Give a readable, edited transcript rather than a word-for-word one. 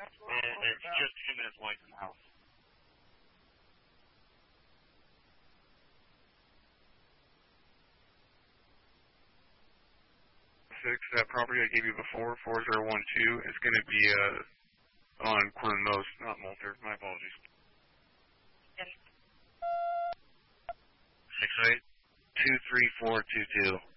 It's just 2 minutes away from the house. 6, that property I gave you before, 4012, is going to be on Quernmos, not Moulter. My apologies. 68 23422.